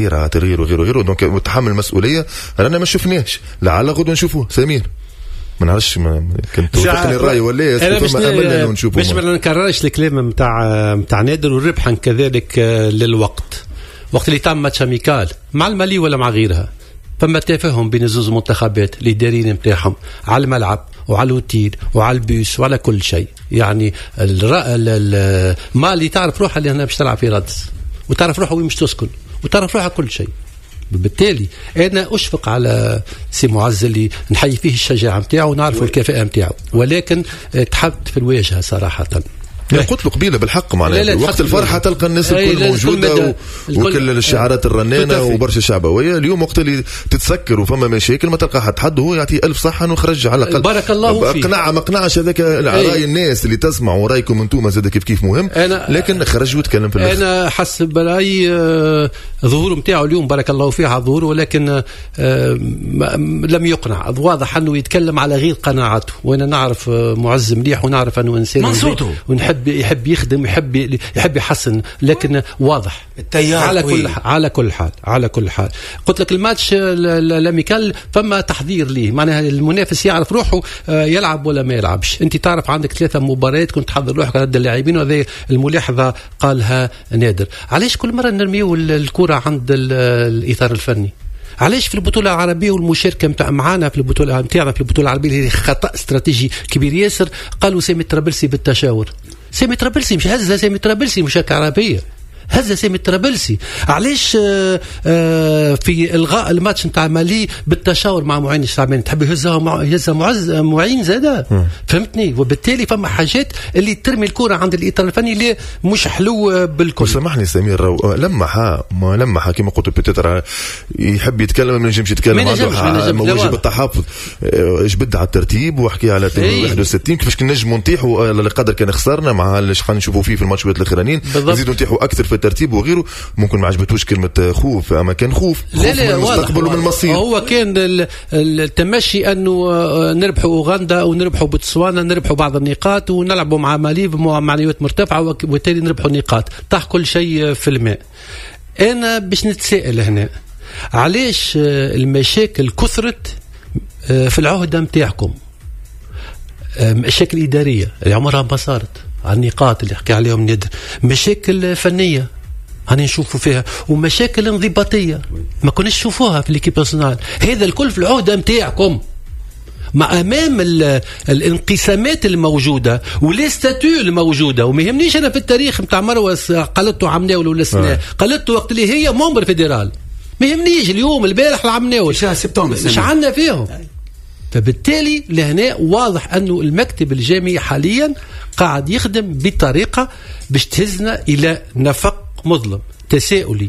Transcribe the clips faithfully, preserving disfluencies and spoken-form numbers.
غير وغيره وغيره دونك متحمل المسؤوليه. رانا ما شفناش لعل غدوه نشوفوه. سمير ما نعرفش ما كنت توافقني الراي ولا انا باش نشوفه باش ما نكررش الكلام نتاع نتاع نادر والربحا كذلك للوقت. وقت اللي تم ماتش اميكال مع المالي ولا مع غيرها فما تفاهم بين الزوز منتخبات الاداريين نتاعهم على الملعب وعلى الوتيل وعلى البيس وعلى كل شيء. يعني مالي تعرف روحها اللي هنا باش تلعب في رادس وتعرف روحها وين مش تسكن وتعرف روحها كل شيء. بالتالي انا اشفق على سي معز اللي نحيي فيه الشجاعه نتاعه ونعرف الكفاءه نتاعه ولكن تحبت في الواجهه صراحه. قلت له قبيله بالحق معناها وقت الفرحه تلقى الناس الكل موجوده وكل الشعارات الرنانه وبرشا شعبويه. اليوم وقت اللي تتسكر وفما مشاكل ما تلقى حد حد هو يعطي ألف صحه ونخرج على الاقل. بارك الله فيك. اقنع ما اقنعش هذاك راي الناس اللي تسمع ورايكم انتم زاد كيف كيف مهم لكن خرج وتكلم في الاخر. انا حسب راي ظهور نتاعو اليوم بارك الله فيه على ظهوره ولكن لم يقنع. واضح انه يتكلم على غير قناعته وانا نعرف معز مليح ونعرف انه انسان ونحب يحب يخدم يحب يحب يحسن لكن واضح على كل على كل حال على كل حال. قلت لك الماتش الاميكال فما تحضير ليه معناها المنافس يعرف روحه يلعب ولا ما يلعبش. انت تعرف عندك ثلاثه مباريات كنت تحضر روحك على اللاعبين وهذه الملاحظه قالها نادر. علاش كل مره نرميو الكره عند الاطار الفني؟ علاش في البطوله العربيه والمشاركه متاع معانا في البطوله نتاعنا في البطوله العربيه اللي خطا استراتيجي كبير ياسر قالوا سامي طرابلسي بالتشاور. سامي طرابلسي مش هزه سامي طرابلسي مشاركه عربيه هذا سامي طرابلسي. علاش آآ آآ في الغاء الماتش نتاع مالي بالتشاور مع معين الشعباني تحب يهزها مع يهزها معز معين زاده فهمتني. وبالتالي فما حاجات اللي ترمي الكره عند الاطار الفني اللي مش حلو بالكل. سامحني سمير لمحها ما لمحها كما قلت بتتر يحب يتكلم ما ينجمش يتكلم عنده موجب التحفظ جبد على الترتيب وحكي على واحد وستين كيفاش نجموا نطيحوا على قدر كان خسرنا مع اللي خلينا نشوفوا فيه في الماتشات الاخرانيين نزيدوا نطيحوا اكثر في الترتيب وغيره. ممكن ما عجبتوش كلمه خوف اما كان خوف, خوف لا لا من المستقبل ومن المصير. هو كان التمشي انه نربحوا اوغندا ونربحوا بوتسوانا نربحوا بعض النقاط ونلعبوا مع مالي بمعنويات مرتفعه وبالتالي نربحوا نقاط طاح كل شيء في الماء. انا باش نتساءل هنا علاش المشاكل كثرت في العهده نتاعكم مشاكل اداريه اللي عمرها ما صارت على النقاط اللي حكي عليهم نادر مشاكل فنيه هاني نشوفوا فيها ومشاكل انضباطيه ما كناش نشوفوها في ليكيب ناسيونال. هذا الكل في العهده نتاعكم مع امام الانقسامات الموجوده والاستاتيو الموجوده. وما يهمنيش انا في التاريخ نتاع مروس قالته عمناول ولا سنه قالته وقت اللي هي ممبر فيدرال ما يهمنيش اليوم البارح العمناول مش عندنا فيهم. فبالتالي لهنا واضح أنه المكتب الجامعي حاليا قاعد يخدم بطريقة باش تهزنا إلى نفق مظلم. تساؤلي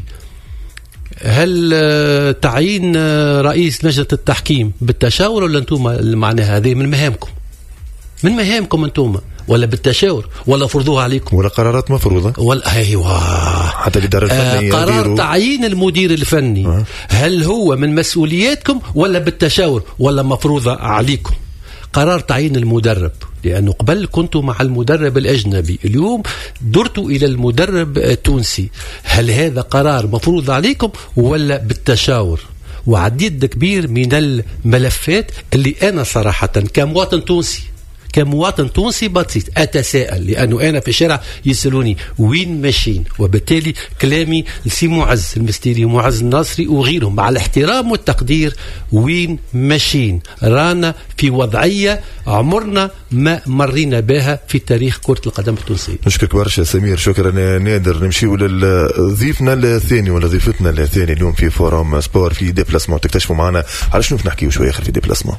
هل تعيين رئيس لجنة التحكيم بالتشاور ولا أنتم معناها هذه من مهامكم من مهامكم أنتم ولا بالتشاور ولا فرضوها عليكم ولا قرارات مفروضة ولا أيوة حتى الإدارة الفنية آه قرار تعيين المدير الفني أه. هل هو من مسؤولياتكم ولا بالتشاور ولا مفروضة عليكم؟ قرار تعيين المدرب لأنه قبل كنتوا مع المدرب الأجنبي اليوم درتوا إلى المدرب التونسي. هل هذا قرار مفروض عليكم ولا بالتشاور؟ وعديد كبير من الملفات اللي أنا صراحة كمواطن تونسي كمواطن تونسي بسيط أتساءل لأنه أنا في الشارع يسألوني وين ماشيين. وبالتالي كلامي لسي معز المستيري ومعز الناصري وغيرهم مع الاحترام والتقدير وين ماشيين. رانا في وضعية عمرنا ما مرينا بها في تاريخ كرة القدم التونسية. نشكرك برشا سمير. شكرا نادر. نمشيو لضيفنا الثاني ولا ضيفتنا الثاني اليوم في فورم سبور في ديبلاسمون. تكتشفوا معنا على شنو نحكيو شوية آخر في ديبلاسمون.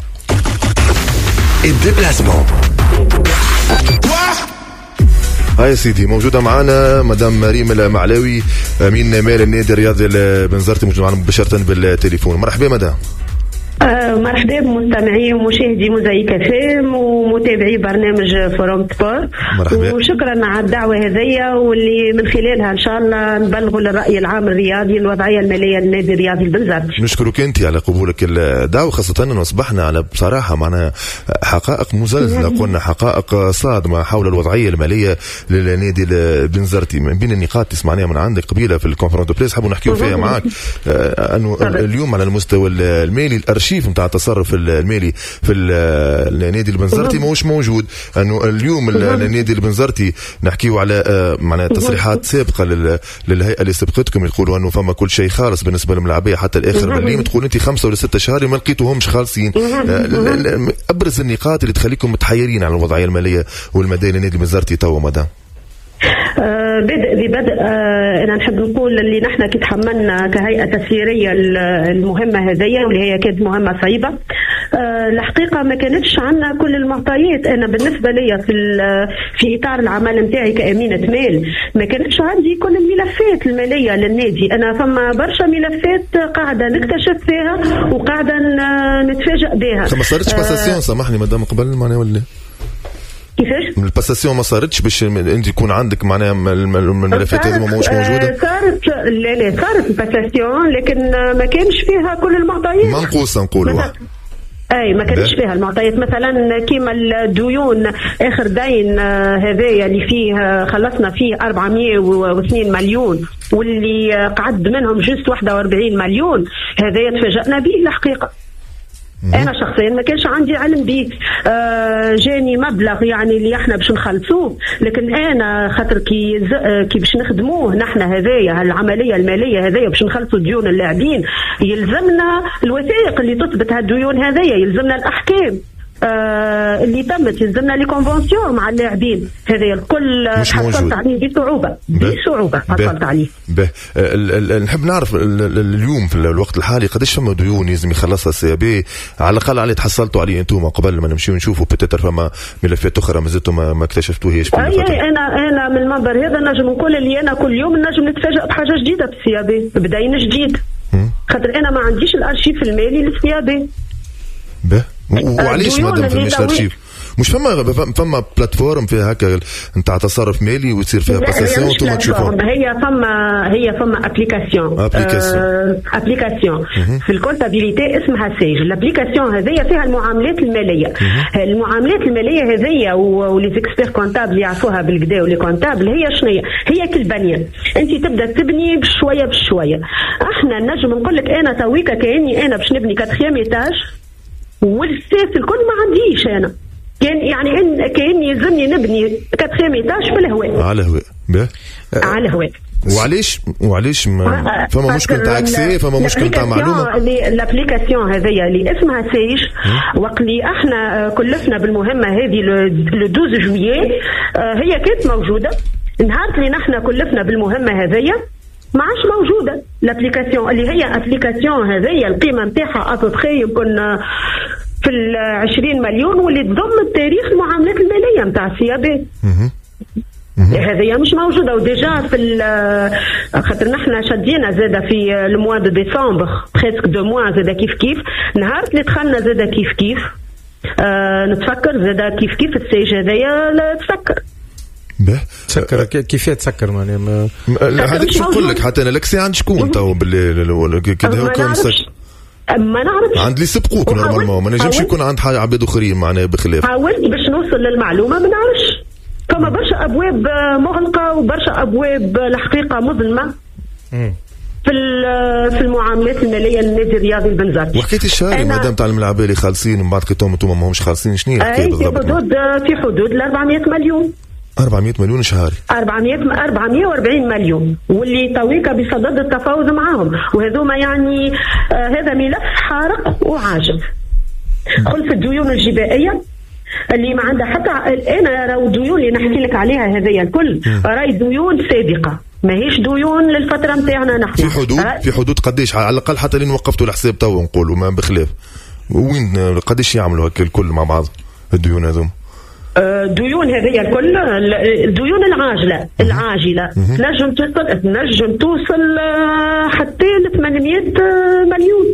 الديبلاسمون هاي سيدي موجودة معنا مدام مريم المعلاوي أمين مال النادي الرياضي بنزرتي موجودة معنا مباشرة بالتليفون. مرحبا مدام. آه مرحبا بمستمعي ومشاهدي موزايك فام ومتابعي برنامج فوروم سبور. وشكرا على الدعوه هذيا واللي من خلالها ان شاء الله نبلغوا للراي العام الرياضي الوضعيه الماليه للنادي الرياضي البنزرتي. نشكرك انت على قبولك الدعوه، خاصه انه اصبحنا على بصراحه معنا حقائق مزلزله، قلنا حقائق صادمه حول الوضعيه الماليه للنادي البنزرتي. من بين النقاط اللي سمعناها من عندك قبيله في الكونفرنس دو بريس حابوا نحكيو فيها معاك انه اليوم على المستوى المالي الارشيف نتاع التصرف المالي في النادي البنزرتي ماهوش موجود. انه اليوم النادي البنزرتي نحكيو على معناها تصريحات سابقه للهيئه اللي سبقتكم يقولوا انه فما كل شيء خالص بالنسبه للملاعبيه حتى الاخر مليم، تقول انت خمسه ولا ستة شهور ما لقيتوهمش خالصين. ابرز النقاط اللي تخليكم متحيرين على الوضعيه الماليه والماديه للنادي البنزرتي توا مدام؟ آه بدء ببدء آه انا نحب نقول اللي نحن كي تحملنا كهيئه تسييريه المهمه هذيا واللي هي كانت مهمه صعيبه. آه الحقيقه ما كانتش عندنا كل المعطيات. انا بالنسبه لي في في اطار العمل نتاعي كامينه مال ما كانتش عندي كل الملفات الماليه للنادي. انا فما برشا ملفات قاعده نكتشف فيها وقاعده نتفاجئ بها. ما صارتش باساسيون سامحني مدام قبل معناها ولا كيفاش؟ من الباساسيون ما صارتش باش انت يكون عندك معناها الملفات هذه ماهوش موجوده؟ صارت لا لا صارت الباساسيون لكن ما كانش فيها كل المعطيات، منقوصه نقولوا. اي ما كانش فيها المعطيات. مثلا كيما الديون اخر دين هذايا اللي فيه خلصنا فيه أربعمية واثنين مليون واللي قعد منهم جست واحد وأربعين مليون، هذايا تفاجئنا به الحقيقه. انا شخصيا ما كانش عندي علم به. آه جاني مبلغ يعني اللي احنا باش نخلصوه، لكن انا خاطر كي كي باش نخدموه نحن هذايا العمليه الماليه هذايا باش نخلصوا ديون اللاعبين يلزمنا الوثائق اللي تثبت هالديون هذايا، يلزمنا الاحكام آه اللي تمت، يلزمنا لي كونفونسيون مع اللاعبين. هذا الكل حصلت عليه بصعوبه بصعوبه حصلت عليه. به نحب نعرف اليوم في الوقت الحالي قداش فما ديون لازم يخلصها السي بي على الاقل عليه تحصلتوا عليه انتم قبل ما نمشيو نشوفوا بتتر فما ملفات اخرى مازلتوا ما, ما اكتشفتوهاش. اي انا انا من المنبر هذا نجم نقول اللي انا كل يوم نجم نتفاجئ بحاجه جديده في السي بي، بداين جديد، خاطر انا ما عنديش الارشيف المالي للسي بي. به وعليش مادام في مش ارشيف مش فما فما بلاتفورم فيها هكا نتاع تصرف مالي ويصير فيها باساسيون وانتم تشوفوا؟ هي فما هي فما ابليكاسيون ابليكاسيون ابليكاسيون في الكونتابيليتي اسمها سيج. الابليكاسيون هذيا فيها المعاملات الماليه. المعاملات الماليه هذيا ولي اكسبير كونتابل يعرفوها بالكدا ولي كونتابل هي شنو هي؟ هي كالبنيه، انت تبدا تبني بشويه بشويه. احنا نجم نقول لك انا تويكا كاني انا باش نبني كاتريام ايتاج والسيف الكل ما عنديش انا، كان يعني ان كان يلزمني نبني كاتريام ايتاج في الهواء على الهواء. على الهواء. وعليش وعليش ما فما مشكل تاع اكسي، فما مشكل تاع معلومه. الابليكاسيون هذيا اللي اسمها سيج وقت اللي احنا كلفنا بالمهمه هذه لو اثناشر جويي هي كانت موجوده. نهار اللي نحن كلفنا بالمهمه هذيا ما عادش موجوده الابليكاسيون اللي هي ابليكاسيون هذيا القيمه نتاعها ابوبخي يمكن في العشرين مليون واللي تضم التاريخ المعاملات الماليه نتاع السي بي. هذه مش موجوده. وديجا في خاطر نحن شدينا زاده في الموا دو ديسمبر بريسك دو موا زاده كيف كيف نهار اللي دخلنا زاده كيف كيف آه نتفكر زاده كيف كيف السيج هذايا تفكر به تسكر كيف تسكر معناها ما هذاك شو نقول لك حتى انا لكسي عند شكون تو باللي كده هو كان ما نعرفش عند اللي سبقوك نورمالمون ما نجمش يكون عند حاجه عباد اخرين معناها بخلاف. حاولت باش نوصل للمعلومه ما نعرفش. فما برشا ابواب مغلقه وبرشا ابواب الحقيقه مظلمه في في المعاملات الماليه للنادي الرياضي البنزرتي. وحكيت الشهري مادام تاع الملاعبيه اللي خالصين ومن بعد لقيتهم انتم ماهمش خالصين شنو الحكايه بالضبط؟ في حدود في حدود ال أربعمية مليون. أربعمية مليون شهري. أربعمية أربعمية وأربعين مليون واللي تويكا بصدد التفاوض معهم وهذوما يعني آه هذا ملف حارق وعاجب. خلف الديون الجبائيه اللي ما عندها حتى انا راهو الديون اللي نحكي لك عليها هذه الكل راهي ديون سابقه ماهيش ديون للفتره نتاعنا نحن. في حدود أه؟ في حدود قديش على الاقل حتى لين وقفتوا الحساب تو نقولوا ما بخلاف وين قديش يعملوا هكا الكل مع بعض الديون هذوم؟ الديون هذه الكل الديون العاجله العاجله تنجم توصل تنجم توصل حتى ل ثمانمية مليون.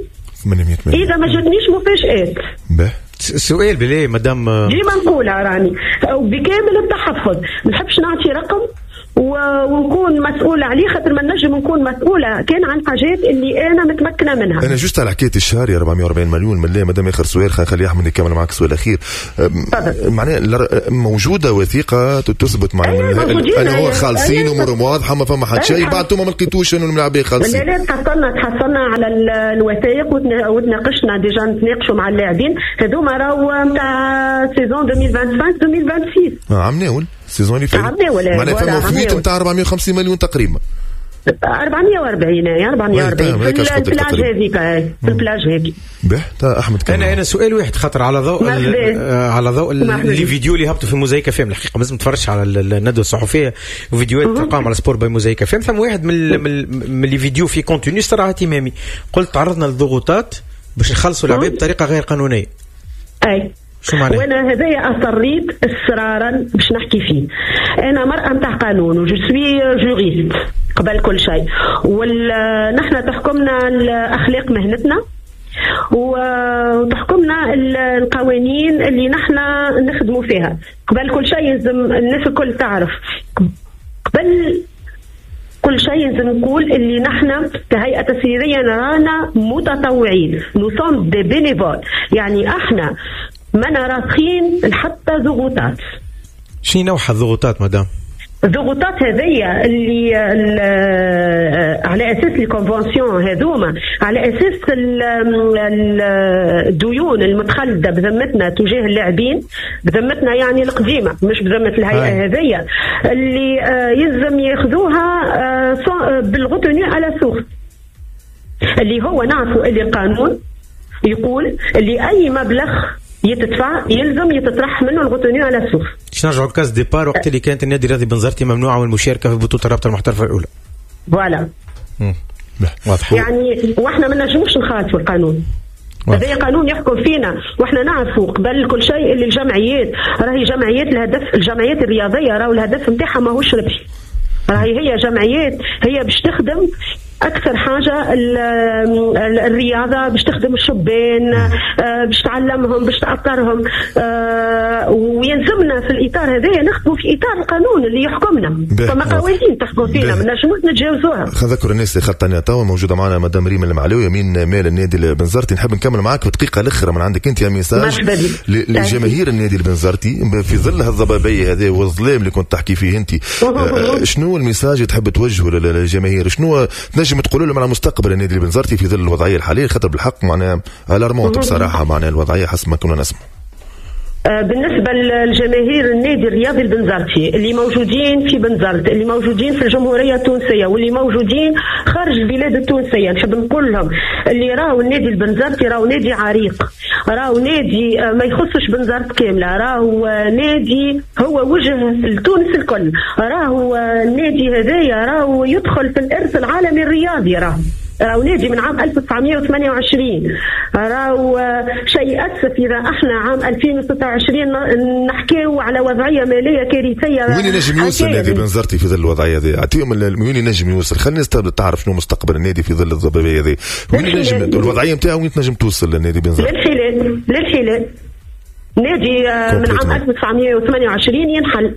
ثمانمائة مليون اذا ما جاتنيش مفاجآت. به السؤال بلي مدام ديما نقولها راني بكامل التحفظ، ما نحبش نعطي رقم ونكون مسؤولة عليه، خاطر ما نجم نكون مسؤولة كان عن حاجات اللي أنا متمكنة منها. أنا جست على حكاية الشهر يا أربعمائة وأربعين مليون من اللي مدام آخر سؤال خلينا نخلي أحمد يكمل معك السؤال الأخير. معناه موجودة وثيقة تثبت مع أنا هو خالصين أمور واضحة ما فما حد شيء بعد ثم ما لقيتوش إنه الملاعبين خالصين. لا لا تحصلنا تحصلنا على الوثائق وتناقشنا ديجا نتناقشوا مع اللاعبين هذوما راهو نتاع سيزون ألفين وخمسة وعشرين ألفين وستة وعشرين. عم ناول السيزون اللي فات معناه فما فليت نتاع أربعمائة وخمسين مليون تقريبا. أربعمائة وأربعين يا أربعمائة وأربعين في البلاج هذيك في البلاج هذيك. به تا أحمد كمان. أنا أنا سؤال واحد خطر على ضوء على ضوء اللي فيديو اللي هبطوا في موزايك فيلم الحقيقة لازم تفرجش على الندوة الصحفية وفيديوهات تقام على سبور باي موزايك فيلم. ثم واحد من من اللي فيديو في كونتينيو صراحة اهتمامي قلت تعرضنا للضغوطات باش نخلصوا العباد بطريقة غير قانونية. أي وانا هذايا اصريت اصرارا باش نحكي فيه. انا مرأة متاع قانون وجو سوي جوريست قبل كل شيء، ونحن تحكمنا الاخلاق مهنتنا وتحكمنا القوانين اللي نحن نخدموا فيها. قبل كل شيء لازم الناس الكل تعرف، قبل كل شيء لازم نقول اللي نحن كهيئة تسييرية رانا متطوعين، نو سوم دي بينيفول، يعني احنا ما نراقين حتى ضغوطات. شنو نوع الضغوطات مدام؟ الضغوطات هذيا اللي على اساس الكونفنسيون هذوما، على اساس الديون المتخلده بذمتنا تجاه اللاعبين، بذمتنا يعني القديمه مش بذمه الهيئه هذيا، اللي يلزم ياخذوها بالغتني على سوق، اللي هو نعرفوا اللي القانون يقول اللي اي مبلغ يتدفع يلزم يتطرح منه الغتني على السوق. باش نرجعوا لكاس ديبار وقت اللي كانت النادي الرياضي بنزرتي ممنوعه من المشاركه في بطوله الرابطه المحترفه الاولى. فوالا واضح. يعني واحنا ما نجموش نخالفوا القانون، هذا قانون يحكم فينا، واحنا نعرفوا قبل كل شيء اللي الجمعيات راهي جمعيات الهدف، الجمعيات الرياضيه راهو الهدف نتاعها ماهوش ربحي، راهي هي جمعيات هي باش تخدم أكثر حاجة الرياضة، باش تخدم الشبان، باش تعلمهم، باش تأطرهم، ويلزمنا في الإطار هذا نخدموا في إطار القانون اللي يحكمنا. فما قوانين تحكم فينا ما نجموش نتجاوزوها. خذكر الناس اللي خطاني توا موجودة معنا مدام ريم المعلوي يمين مال النادي البنزرتي. نحب نكمل معاك في دقيقة الأخرى من عندك أنت يا ميساج لجماهير النادي البنزرتي في ظل هالضبابية هذا والظلام اللي كنت تحكي فيه أنت. شنو الميساج تحب توجهه للجماهير؟ شنو نجم تقولوا لهم على مستقبل النادي البنزرتي في ظل الوضعيه الحاليه؟ خاطر بالحق معناها الارمونت بصراحه معناها الوضعيه حسب ما كنا نسمع. بالنسبة للجماهير النادي الرياضي البنزرتي اللي موجودين في بنزرت، اللي موجودين في الجمهورية التونسية واللي موجودين خارج البلاد التونسية، نحب نقول لهم اللي راهو النادي البنزرتي راهو نادي عريق، راهو نادي ما يخصش بنزرت كاملة، راهو نادي هو وجه لتونس الكل، راهو النادي هذايا راهو يدخل في الإرث العالمي الرياضي، راهو راهو نادي من عام ألف وتسعمائة وثمانية وعشرين، راهو شيء أسف إذا احنا عام ألفين وستة وعشرين نحكيو على وضعية مالية كارثية. وين ينجم يوصل النادي البنزرتي في ظل الوضعية هذه؟ أعطيهم وين ينجم يوصل؟ خلينا الناس تعرف شنو مستقبل النادي في ظل الضبابية هذه. وين ينجم الوضعية نتاعه وين تنجم توصل للنادي البنزرتي؟ للحلال للحلال نادي من عام ألف وتسعمائة وثمانية وعشرين ينحل.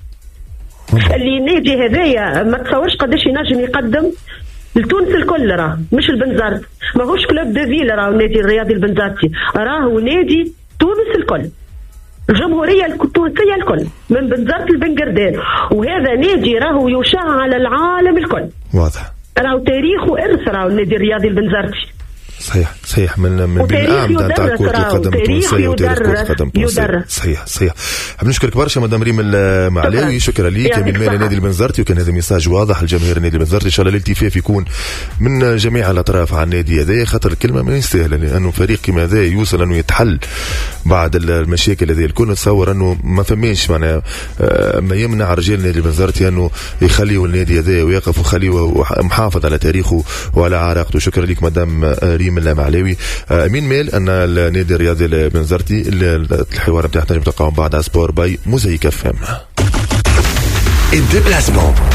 اللي النادي هذايا ما تصورش قداش ينجم يقدم لتونس الكل، راه مش البنزرت، ماهوش كلوب دو فيل، راهو النادي الرياضي البنزرتي راهو نادي تونس الكل، الجمهورية التونسية الكل من بنزرت لبنقردان، وهذا نادي راهو يشاع على العالم الكل. واضح. راهو تاريخ وإرث راهو النادي الرياضي البنزرتي. صحيح صحيح من من بالعام تاع كرة القدم التونسية وتاريخ كرة القدم التونسية. صحيح صحيح. بنشكرك برشا مدام ريم المعلاوي، شكرا ليك من مال النادي البنزرتي، وكان هذا ميساج واضح لجماهير النادي البنزرتي. ان شاء الله الالتفاف يكون من جميع الاطراف على النادي هذا، خاطر الكلمه ما يستاهل، لانه فريق كما هذا يوصل انه يتحل بعد المشاكل هذه الكل. نتصور انه ما فماش معناها ما يمنع رجال النادي البنزرتي انه يخليوا النادي هذا ويقف ويخليوه محافظ على تاريخه وعلى عراقته. شكرا لك مدام ريم المعلاوي. امين مال ان النادي الرياضي البنزرتي الحوار نتاعنا تنجم تلقاهم بعد سبور باي موزايك اف ام.